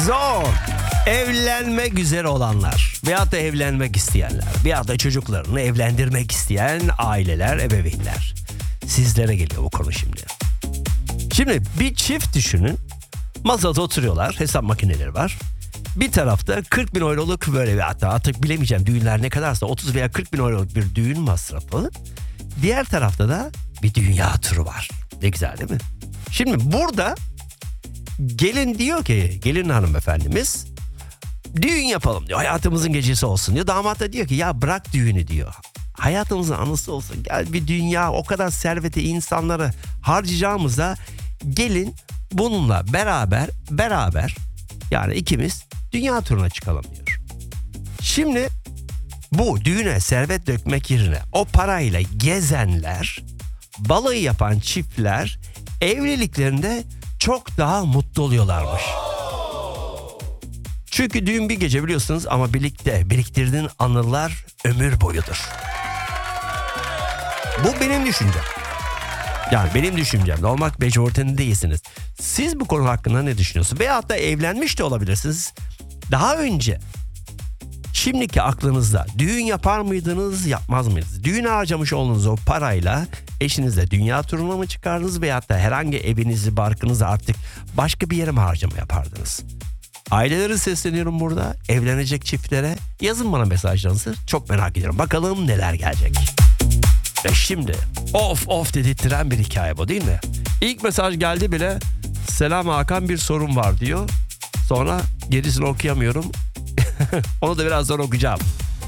Zor. Evlenmek üzere olanlar veyahut da evlenmek isteyenler veyahut da çocuklarını evlendirmek isteyen aileler, ebeveynler. Sizlere geliyor bu konu şimdi. Şimdi bir çift düşünün. Masada oturuyorlar. Hesap makineleri var. Bir tarafta 40 bin euroluk böyle bir, hatta artık bilemeyeceğim düğünler ne kadarsa 30 veya 40 bin euroluk bir düğün masrafı. Diğer tarafta da bir dünya turu var. Ne güzel değil mi? Şimdi burada gelin diyor ki, gelin hanımefendimiz, düğün yapalım diyor. Hayatımızın gecesi olsun diyor. Damat da diyor ki ya bırak düğünü diyor. Hayatımızın anısı olsun. Gel bir dünya, o kadar serveti insanları harcayacağımıza gelin bununla beraber yani ikimiz dünya turuna çıkalım diyor. Şimdi bu düğüne servet dökmek yerine o parayla gezenler, balayı yapan çiftler evliliklerinde çok daha mutlu oluyorlarmış. Çünkü düğün bir gece biliyorsunuz ama birlikte biriktirdiğin anılar ömür boyudur. Bu benim düşüncem. Yani benim düşüncem. Olmak mecburiyetinde değilsiniz. Siz bu konu hakkında ne düşünüyorsunuz? Veyahut da evlenmiş de olabilirsiniz. Daha önce şimdiki aklınızda düğün yapar mıydınız, yapmaz mıydınız? Düğün harcamış olduğunuz o parayla eşinizle dünya turuna mı çıkardınız veyahut da herhangi evinizi, barkınızı artık başka bir yere mi harcama yapardınız? Ailelere sesleniyorum burada. Evlenecek çiftlere yazın bana mesajlarınızı. Çok merak ediyorum. Bakalım neler gelecek. Ve şimdi of dedirttiren bir hikaye bu değil mi? İlk mesaj geldi bile selam Hakan bir sorun var diyor. Sonra gerisini okuyamıyorum. Onu da birazdan okuyacağım.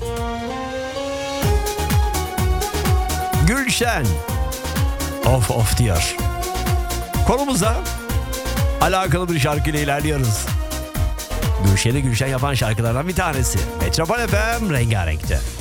Gülşen of diyor. Konumuza alakalı bir şarkıyla ilerliyoruz. Gülşen'i Gülşen yapan şarkılardan bir tanesi. Metropol FM Rengarenk'te.